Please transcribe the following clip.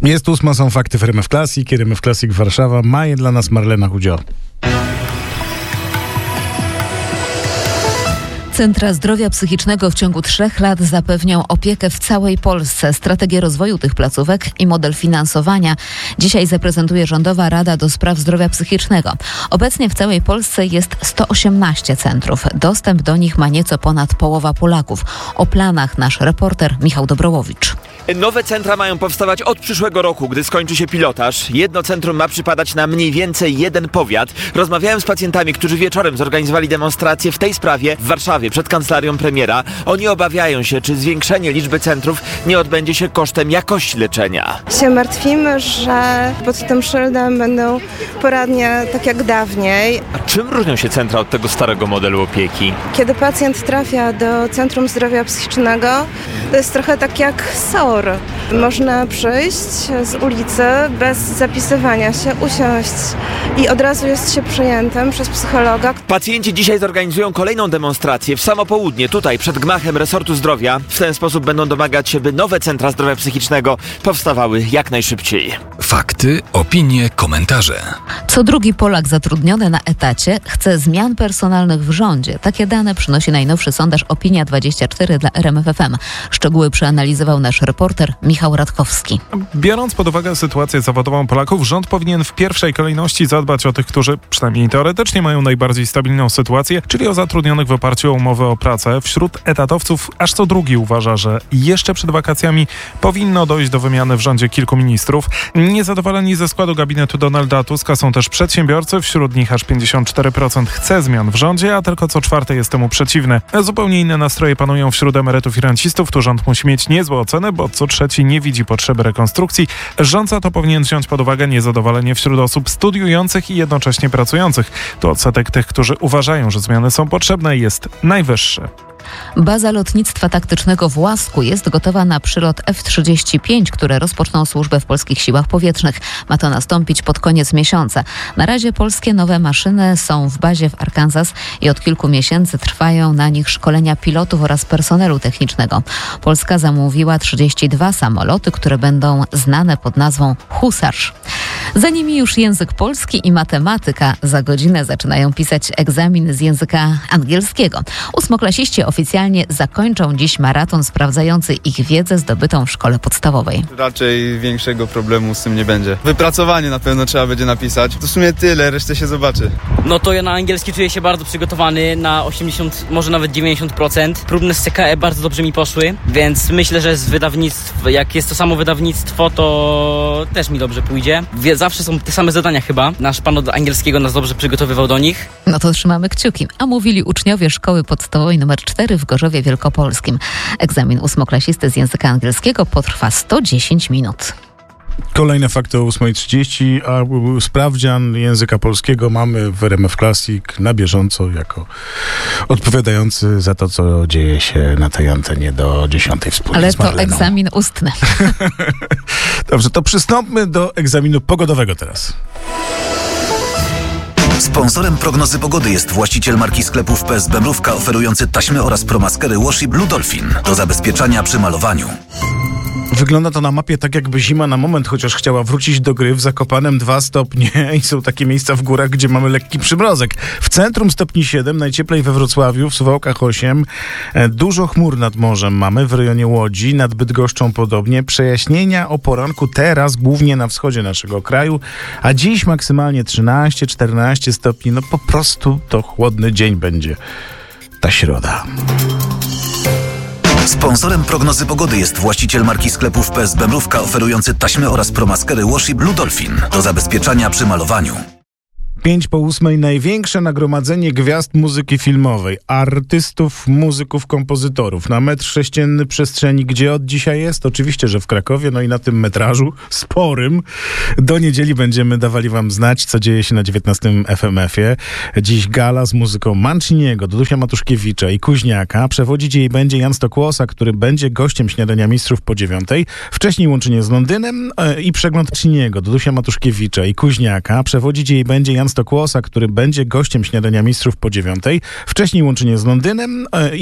Jest 8, są fakty w RMF Classic. RMF Classic Warszawa. Ma je dla nas Marlena Hudzio. Centra zdrowia psychicznego w ciągu 3 lat zapewnią opiekę w całej Polsce. Strategię rozwoju tych placówek i model finansowania dzisiaj zaprezentuje Rządowa Rada do Spraw Zdrowia Psychicznego. Obecnie w całej Polsce jest 118 centrów. Dostęp do nich ma nieco ponad połowa Polaków. O planach nasz reporter Michał Dobrołowicz. Nowe centra mają powstawać od przyszłego roku, gdy skończy się pilotaż. Jedno centrum ma przypadać na mniej więcej jeden powiat. Rozmawiałem z pacjentami, którzy wieczorem zorganizowali demonstrację w tej sprawie w Warszawie przed kancelarią premiera. Oni obawiają się, czy zwiększenie liczby centrów nie odbędzie się kosztem jakości leczenia. Się martwimy, że pod tym szyldem będą poradnie tak jak dawniej. A czym różnią się centra od tego starego modelu opieki? Kiedy pacjent trafia do Centrum Zdrowia Psychicznego, to jest trochę tak jak SOR. Można przyjść z ulicy bez zapisywania się, usiąść i od razu jest się przyjętym przez psychologa. Pacjenci dzisiaj zorganizują kolejną demonstrację w samo południe, tutaj przed gmachem resortu zdrowia. W ten sposób będą domagać się, by nowe centra zdrowia psychicznego powstawały jak najszybciej. Fakty, opinie, komentarze. Co drugi Polak zatrudniony na etacie chce zmian personalnych w rządzie. Takie dane przynosi najnowszy sondaż Opinia24 dla RMF FM. Szczegóły przeanalizował nasz reporter Michał Radkowski. Biorąc pod uwagę sytuację zawodową Polaków, rząd powinien w pierwszej kolejności zadbać o tych, którzy przynajmniej teoretycznie mają najbardziej stabilną sytuację, czyli o zatrudnionych w oparciu o umowę o pracę. Wśród etatowców aż co drugi uważa, że jeszcze przed wakacjami powinno dojść do wymiany w rządzie kilku ministrów. Niezadowoleni ze składu gabinetu Donalda Tuska są też przedsiębiorcy, wśród nich aż 54% chce zmian w rządzie, a tylko co 4 jest temu przeciwne. Zupełnie inne nastroje panują wśród emerytów i rencistów. Tu rząd musi mieć niezłe oceny, bo co 3 nie widzi potrzeby rekonstrukcji. Rząd za to powinien wziąć pod uwagę niezadowolenie wśród osób studiujących i jednocześnie pracujących. To odsetek tych, którzy uważają, że zmiany są potrzebne, jest najwyższy. Baza lotnictwa taktycznego w Łasku jest gotowa na przylot F-35, które rozpoczną służbę w polskich siłach powietrznych. Ma to nastąpić pod koniec miesiąca. Na razie polskie nowe maszyny są w bazie w Arkansas i od kilku miesięcy trwają na nich szkolenia pilotów oraz personelu technicznego. Polska zamówiła 32 samoloty, które będą znane pod nazwą Husarz. Za nimi już język polski i matematyka. Za godzinę zaczynają pisać egzamin z języka angielskiego. 8-klasiści oficjalnie zakończą dziś maraton sprawdzający ich wiedzę zdobytą w szkole podstawowej. Raczej większego problemu z tym nie będzie. Wypracowanie na pewno trzeba będzie napisać. To w sumie tyle, resztę się zobaczy. No to ja na angielski czuję się bardzo przygotowany na 80, może nawet 90%. Próbne z CKE bardzo dobrze mi poszły, więc myślę, że z wydawnictw, jak jest to samo wydawnictwo, to też mi dobrze pójdzie. Zawsze są te same zadania chyba. Nasz pan od angielskiego nas dobrze przygotowywał do nich. No to trzymamy kciuki. A mówili uczniowie szkoły podstawowej nr 4 w Gorzowie Wielkopolskim. Egzamin 8-klasisty z języka angielskiego potrwa 110 minut. Kolejne fakty o 8:30, a sprawdzian języka polskiego mamy w RMF Classic na bieżąco jako odpowiadający za to, co dzieje się na tej antenie do 10 wspólnie Ale z Marleną. to egzamin ustny. Dobrze, to przystąpmy do egzaminu pogodowego teraz. Sponsorem prognozy pogody jest właściciel marki sklepów PSB Mrówka, oferujący taśmy oraz promaskery Washi Blue Dolphin do zabezpieczania przy malowaniu. Wygląda to na mapie tak, jakby zima na moment chociaż chciała wrócić do gry. W Zakopanem 2 stopnie i są takie miejsca w górach, gdzie mamy lekki przymrozek. W centrum stopni 7, najcieplej we Wrocławiu, w Suwałkach 8. Dużo chmur nad morzem mamy w rejonie Łodzi, nad Bydgoszczą podobnie. Przejaśnienia o poranku teraz głównie na wschodzie naszego kraju, a dziś maksymalnie 13-14 stopni. No po prostu to chłodny dzień będzie ta środa. Sponsorem prognozy pogody jest właściciel marki sklepów PSB Mrówka, oferujący taśmy oraz promaskery Washi Blue Dolphin do zabezpieczania przy malowaniu. 5:08 największe nagromadzenie gwiazd muzyki filmowej, artystów, muzyków, kompozytorów na metr sześcienny przestrzeni. Gdzie od dzisiaj jest? Oczywiście, że w Krakowie, no i na tym metrażu sporym. Do niedzieli będziemy dawali wam znać, co dzieje się na 19 FMF-ie. Dziś gala z muzyką Manciniego, Dudusia Matuszkiewicza i Kuźniaka. Przewodzić jej będzie Jan Stokłosa, który będzie gościem Śniadania Mistrzów po 9:00. Wcześniej łączenie z Londynem i przegląd Manciniego, Dudusia Matuszkiewicza i Kuźniaka. Przewodzić jej będzie Jan Stokłosa, który będzie gościem Śniadania Mistrzów po 9:00. Wcześniej łączenie z Londynem